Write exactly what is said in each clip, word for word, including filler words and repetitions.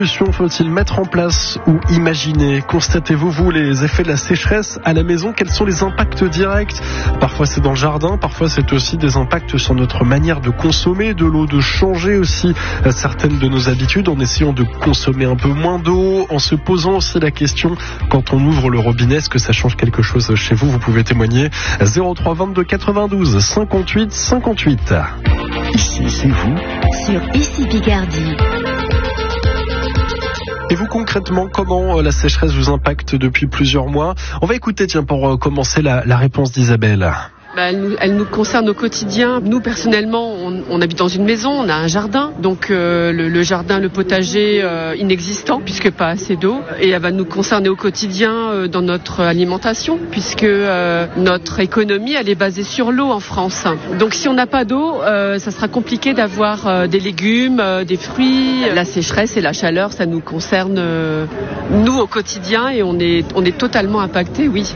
Faut-il mettre en place ou imaginer? Constatez-vous, vous, les effets de la sécheresse à la maison? Quels sont les impacts directs? Parfois c'est dans le jardin, parfois c'est aussi des impacts sur notre manière de consommer de l'eau, de changer aussi certaines de nos habitudes en essayant de consommer un peu moins d'eau, en se posant aussi la question, quand on ouvre le robinet, est-ce que ça change quelque chose chez vous? Vous pouvez témoigner. zéro trois vingt-deux quatre-vingt-douze cinquante-huit cinquante-huit. Ici, c'est vous sur Ici Picardie. Et vous, concrètement, comment la sécheresse vous impacte depuis plusieurs mois? On va écouter, tiens, pour commencer, la, la réponse d'Isabelle. Bah, elle, nous, elle nous concerne au quotidien. Nous, personnellement, on, on habite dans une maison, on a un jardin. Donc euh, le, le jardin, le potager, euh, inexistant, puisque pas assez d'eau. Et elle va nous concerner au quotidien euh, dans notre alimentation, puisque euh, notre économie, elle est basée sur l'eau en France. Donc si on n'a pas d'eau, euh, ça sera compliqué d'avoir euh, des légumes, euh, des fruits. La sécheresse et la chaleur, ça nous concerne, euh, nous, au quotidien, et on est, on est totalement impactés, oui.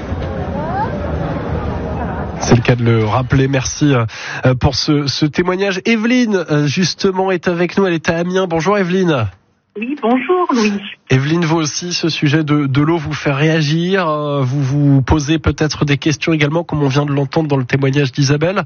C'est le cas de le rappeler. Merci pour ce, ce témoignage. Evelyne, justement, est avec nous. Elle est à Amiens. Bonjour Evelyne. Oui, bonjour Louis. Evelyne, vous aussi, ce sujet de, de l'eau vous fait réagir. Vous vous posez peut-être des questions également, comme on vient de l'entendre dans le témoignage d'Isabelle.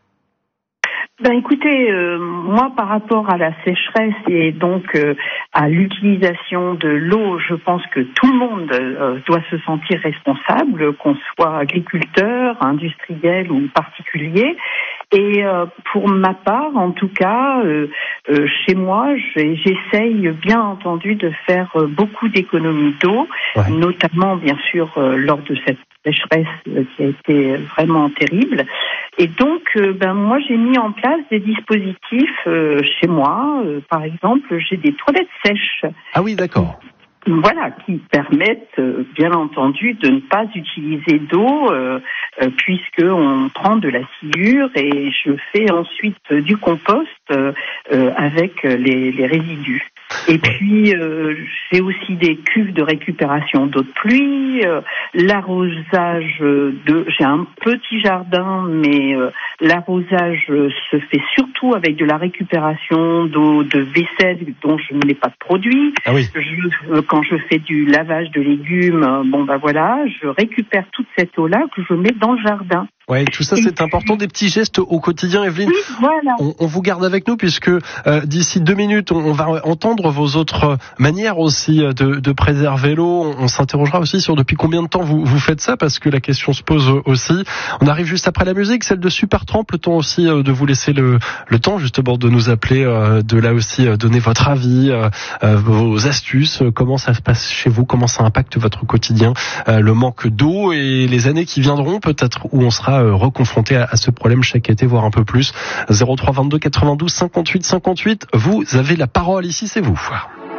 Ben écoutez, euh, moi par rapport à la sécheresse et donc euh, à l'utilisation de l'eau, je pense que tout le monde euh, doit se sentir responsable, qu'on soit agriculteur, industriel ou particulier. Et euh, pour ma part, en tout cas, euh, euh, chez moi, j'essaye bien entendu de faire euh, beaucoup d'économies d'eau, ouais. Notamment bien sûr euh, lors de cette sécheresse euh, qui a été vraiment terrible. Et donc, euh, ben moi, j'ai mis en place des dispositifs euh, chez moi. Euh, par exemple, j'ai des toilettes sèches. Ah oui, d'accord. Voilà, qui permettent, euh, bien entendu, de ne pas utiliser d'eau, euh, euh, puisque on prend de la sciure et je fais ensuite euh, du compost euh, euh, avec les, les résidus. Et puis, euh, j'ai aussi des cuves de récupération d'eau de pluie, euh, l'arrosage de... J'ai un petit jardin, mais euh, l'arrosage se fait surtout avec de la récupération d'eau de vaisselle dont je n'ai pas de produit. Ah oui. Je, quand je fais du lavage de légumes, bon ben voilà, je récupère toute cette eau-là que je mets dans le jardin. Ouais, tout ça c'est important, des petits gestes au quotidien, Evelyne. Oui, voilà. On, on vous garde avec nous puisque euh, d'ici deux minutes, on, on va entendre vos autres manières aussi de, de préserver l'eau. On, on s'interrogera aussi sur depuis combien de temps vous, vous faites ça, parce que la question se pose aussi. On arrive juste après la musique, celle de Supertramp, le temps aussi de vous laisser le, le temps justement de nous appeler, euh, de là aussi donner votre avis, euh, vos astuces, comment ça se passe chez vous, comment ça impacte votre quotidien, euh, le manque d'eau et les années qui viendront peut-être où on sera reconfronté à ce problème chaque été, voire un peu plus. zéro trois vingt-deux quatre-vingt-douze cinquante-huit cinquante-huit. Vous avez la parole, ici c'est vous.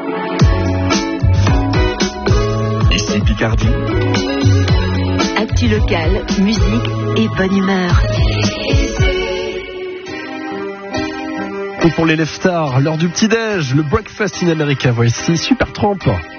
Ici Picardie. Actu local, musique et bonne humeur. Et pour les leftards, l'heure du petit-déj, le breakfast in America, voici Supertramp.